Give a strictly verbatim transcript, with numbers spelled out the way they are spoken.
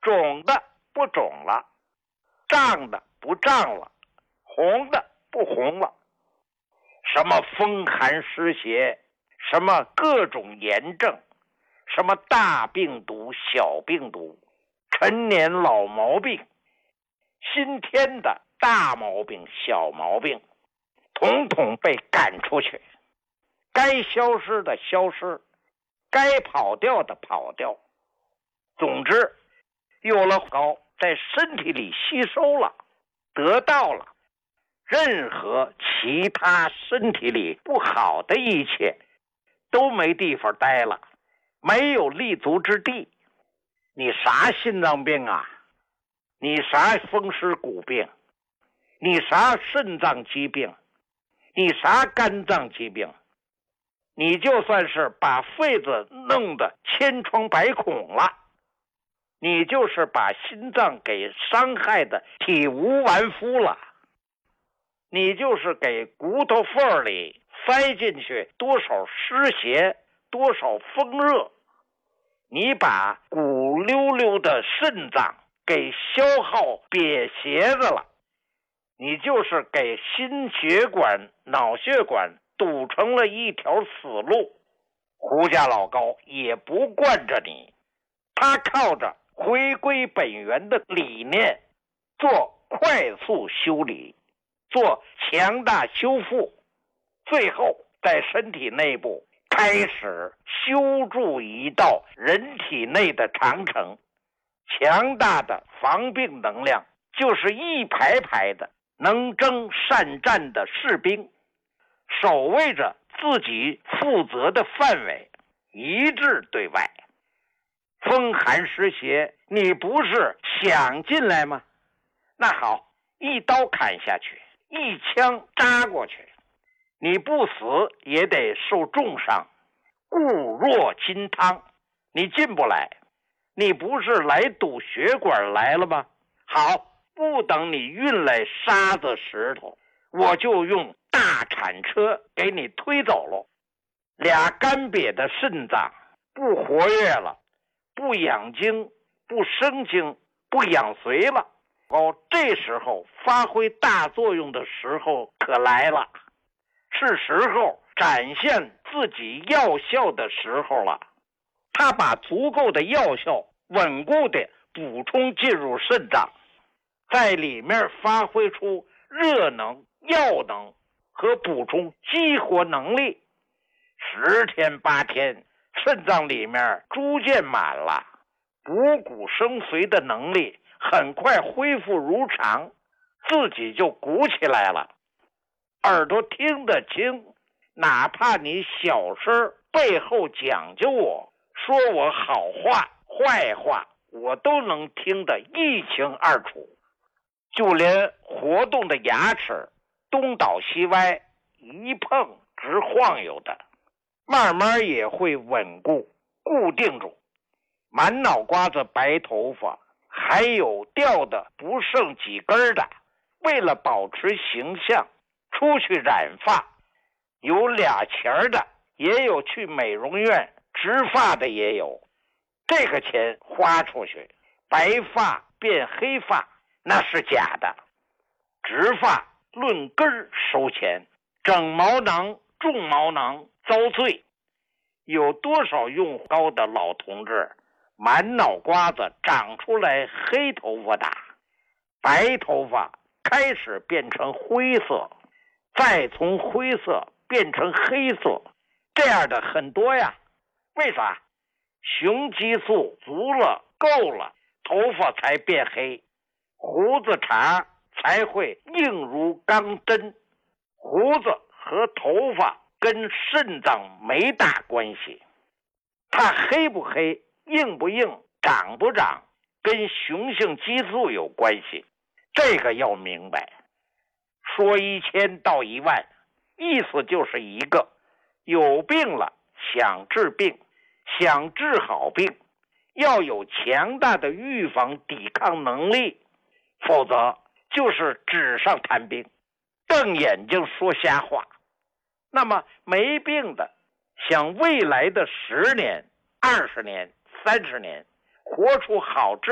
肿的不肿了，胀的不胀了，红的不红了。什么风寒湿邪，什么各种炎症，什么大病毒小病毒，陈年老毛病，新添的大毛病小毛病，统统被赶出去，该消失的消失，该跑掉的跑掉。总之，有了膏在身体里吸收了，得到了，任何其他身体里不好的一切都没地方待了，没有立足之地。你啥心脏病啊，你啥风湿骨病，你啥肾脏疾病，你啥肝脏疾病，你就算是把肺子弄得千疮百孔了，你就是把心脏给伤害的体无完肤了，你就是给骨头缝里塞进去多少湿邪，多少风热，你把骨溜溜的肾脏给消耗瘪斜子了，你就是给心血管脑血管堵成了一条死路。胡家老高也不惯着你，他靠着回归本源的理念做快速修理，做强大修复，最后在身体内部开始修筑一道人体内的长城。强大的防病能量就是一排排的能征善战的士兵，守卫着自己负责的范围，一致对外。风寒湿邪你不是想进来吗？那好，一刀砍下去，一枪扎过去，你不死也得受重伤，固若金汤，你进不来。你不是来堵血管来了吗？好，不等你运来沙子石头，我就用大铲车给你推走了。俩干瘪的肾脏不活跃了，不养精，不生精，不养髓了。哦，这时候发挥大作用的时候可来了，是时候展现自己药效的时候了。他把足够的药效稳固地补充进入肾脏，在里面发挥出热能、药能和补充激活能力。十天八天，肾脏里面逐渐满了，补骨生髓的能力很快恢复如常，自己就鼓起来了。耳朵听得清，哪怕你小声背后讲究我，说我好话坏话，我都能听得一清二楚。就连活动的牙齿东倒西歪，一碰直晃悠的，慢慢也会稳固固定住。满脑瓜子白头发，还有掉的不剩几根的，为了保持形象出去染发，有俩钱的，也有去美容院植发的，也有。这个钱花出去，白发变黑发那是假的。植发论根收钱，整毛囊种毛囊遭罪。有多少用膏的老同志满脑瓜子长出来黑头发的，白头发开始变成灰色，再从灰色变成黑色，这样的很多呀。为啥？雄激素足了够了，头发才变黑，胡子茬才会硬如钢针。胡子和头发跟肾脏没大关系，它黑不黑，硬不硬，长不长，跟雄性激素有关系。这个要明白。说一千道一万，意思就是一个，有病了想治病，想治好病，要有强大的预防抵抗能力，否则就是纸上谈兵，瞪眼睛说瞎话。那么没病的想未来的十年、二十年、三十年活出好质